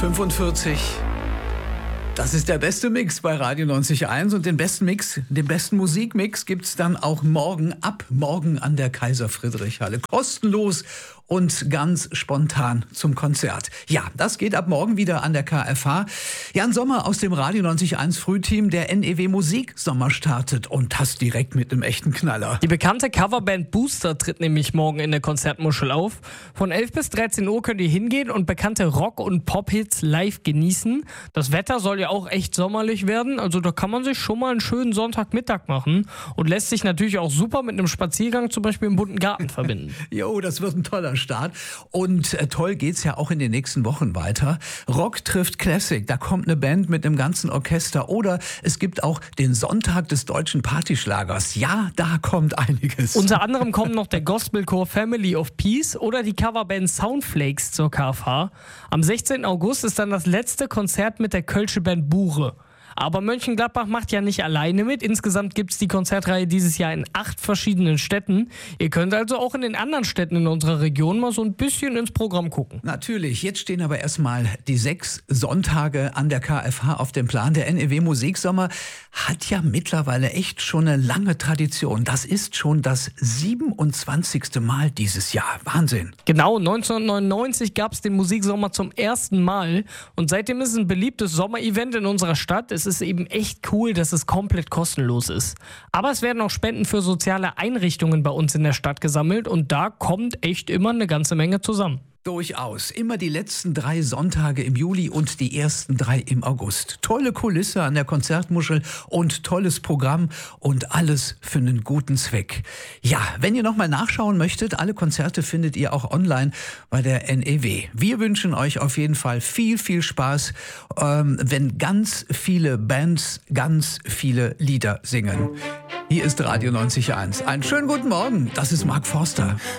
8:45. Das ist der beste Mix bei Radio 90.1 und den besten Mix, den besten Musikmix gibt's dann auch ab morgen an der Kaiser-Friedrich-Halle. Kostenlos und ganz spontan zum Konzert. Ja, das geht ab morgen wieder an der KFH. Jan Sommer aus dem Radio 90.1 Frühteam der NEW Musiksommer startet und das direkt mit einem echten Knaller. Die bekannte Coverband Booster tritt nämlich morgen in der Konzertmuschel auf. Von 11 bis 13 Uhr könnt ihr hingehen und bekannte Rock- und Pop-Hits live genießen. Das Wetter soll ja auch echt sommerlich werden, also da kann man sich schon mal einen schönen Sonntagmittag machen und lässt sich natürlich auch super mit einem Spaziergang zum Beispiel im bunten Garten verbinden. Jo, das wird ein toller Start und toll geht's ja auch in den nächsten Wochen weiter. Rock trifft Classic, da kommt eine Band mit einem ganzen Orchester oder es gibt auch den Sonntag des deutschen Partyschlagers. Ja, da kommt einiges. Unter anderem kommen noch der Gospelchor Family of Peace oder die Coverband Soundflakes zur KFH. Am 16. August ist dann das letzte Konzert mit der Kölsche Band Buche. Aber Mönchengladbach macht ja nicht alleine mit. Insgesamt gibt es die Konzertreihe dieses Jahr in 8 verschiedenen Städten. Ihr könnt also auch in den anderen Städten in unserer Region mal so ein bisschen ins Programm gucken. Natürlich, jetzt stehen aber erstmal die 6 Sonntage an der KFH auf dem Plan. Der NEW Musiksommer hat ja mittlerweile echt schon eine lange Tradition. Das ist schon das 27. Mal dieses Jahr. Wahnsinn. Genau, 1999 gab es den Musiksommer zum ersten Mal. Und seitdem ist es ein beliebtes Sommerevent in unserer Stadt. Es ist eben echt cool, dass es komplett kostenlos ist. Aber es werden auch Spenden für soziale Einrichtungen bei uns in der Stadt gesammelt und da kommt echt immer eine ganze Menge zusammen. Durchaus. Immer die letzten 3 Sonntage im Juli und die ersten 3 im August. Tolle Kulisse an der Konzertmuschel und tolles Programm und alles für einen guten Zweck. Ja, wenn ihr nochmal nachschauen möchtet, alle Konzerte findet ihr auch online bei der NEW. Wir wünschen euch auf jeden Fall viel, viel Spaß, wenn ganz viele Bands ganz viele Lieder singen. Hier ist Radio 90.1. Einen schönen guten Morgen. Das ist Mark Forster.